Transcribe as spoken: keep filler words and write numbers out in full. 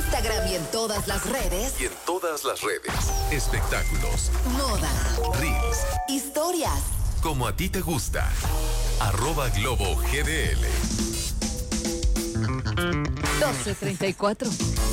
Instagram y en todas las redes. Y en todas las redes. Espectáculos, Moda, reels, historias. como a ti te gusta. Arroba Globo G D L. doce treinta y cuatro.